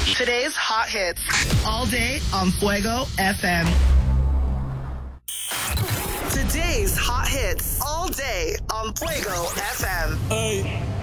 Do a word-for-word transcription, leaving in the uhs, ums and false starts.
Today's hot hits. All day on Fuego F M. Today's hot hits. All day on Fuego F M. Hey.